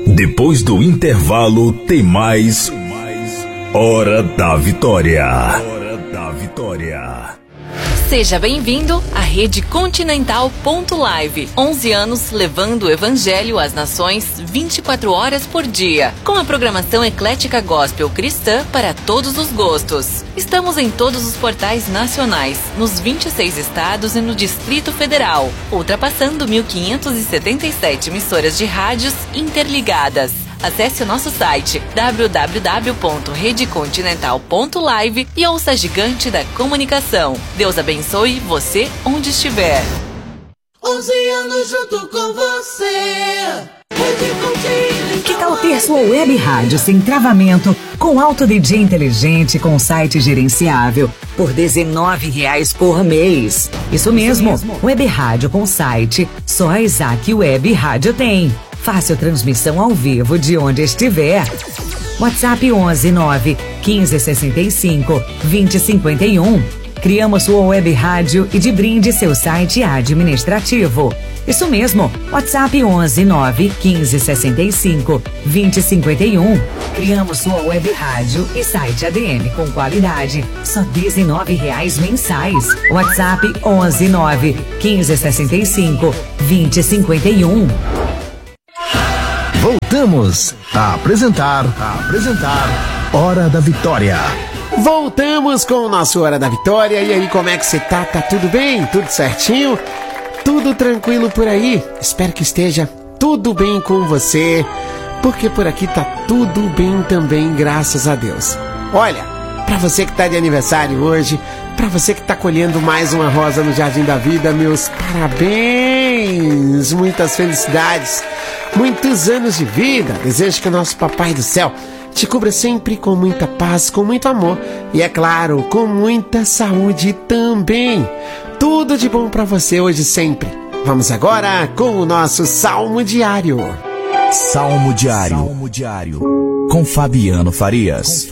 Depois do intervalo tem mais Hora da Vitória. Seja bem-vindo à Rede Continental Live. 11 anos levando o Evangelho às nações 24 horas por dia, com a programação eclética gospel cristã para todos os gostos. Estamos em todos os portais nacionais, nos 26 estados e no Distrito Federal, ultrapassando 1.577 emissoras de rádios interligadas. Acesse o nosso site www.redecontinental.live e ouça a gigante da comunicação. Deus abençoe você onde estiver. 11 anos junto com você. Rede Continental. Que tal ter sua web rádio sem travamento, com alto DJ inteligente, com site gerenciável, por R$19 por mês? Isso mesmo, web rádio com site, só a Isaac Web Rádio tem. Fácil transmissão ao vivo de onde estiver. WhatsApp 11 9 15 65 20 51. Criamos sua web rádio e de brinde seu site administrativo. Isso mesmo, WhatsApp 11 9 15 65 20 51. Criamos sua web rádio e site ADM com qualidade, só R$19 mensais. WhatsApp 11 9 15 65 20 51. Voltamos a apresentar Hora da Vitória. Voltamos com o nosso Hora da Vitória. E aí, como é que você tá? Tá tudo bem? Tudo certinho? Tudo tranquilo por aí? Espero que esteja tudo bem com você, porque por aqui tá tudo bem também, graças a Deus. Olha, pra você que tá de aniversário hoje, pra você que tá colhendo mais uma rosa no Jardim da Vida, meus parabéns! Muitas felicidades! Muitos anos de vida. Desejo que o nosso Papai do Céu te cubra sempre com muita paz, com muito amor e, é claro, com muita saúde também. Tudo de bom para você hoje e sempre. Vamos agora com o nosso Salmo Diário. Salmo Diário. Com Fabiano Farias.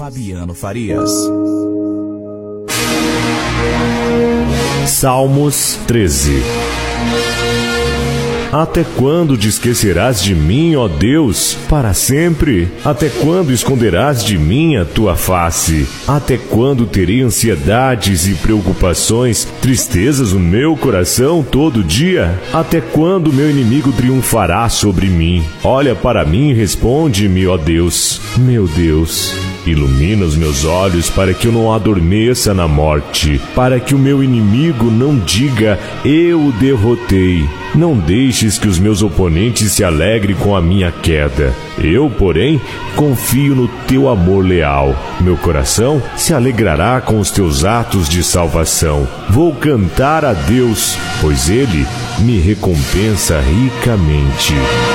Salmos 13. Até quando te esquecerás de mim, ó Deus, para sempre? Até quando esconderás de mim a tua face? Até quando terei ansiedades e preocupações, tristezas no meu coração todo dia? Até quando meu inimigo triunfará sobre mim? Olha para mim e responde-me, ó Deus. Meu Deus, ilumina os meus olhos para que eu não adormeça na morte, para que o meu inimigo não diga, eu o derrotei. Não deixes que os meus oponentes se alegrem com a minha queda. Eu, porém, confio no teu amor leal. Meu coração se alegrará com os teus atos de salvação. Vou cantar a Deus, pois Ele me recompensa ricamente.